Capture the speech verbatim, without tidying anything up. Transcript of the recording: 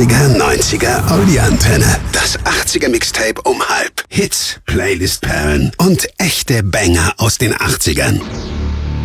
achtziger, neunziger Audioantenne. Das achtziger Mixtape um halb. Hits, Playlist-Perlen und echte Banger aus den achtzigern.